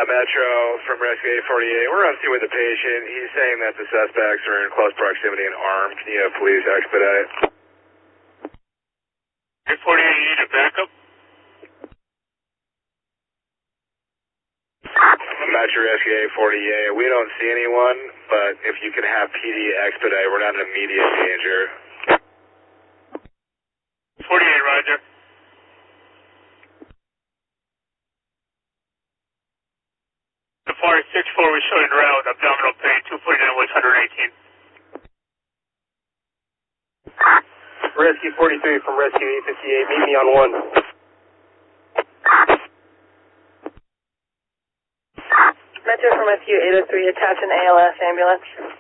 Metro from Rescue 848. We're on scene with the patient. He's saying that the suspects are in close proximity and armed. Can you have police expedite? 848, you need a backup? Metro Rescue 848. We don't see anyone, but if you can have PD expedite, we're not in immediate danger. 48, roger. The far 6-4 was showing around with abdominal pain, 249 was 118. Rescue 43 from Rescue 858, meet me on 1. Metro from Rescue 803, attach an ALS ambulance.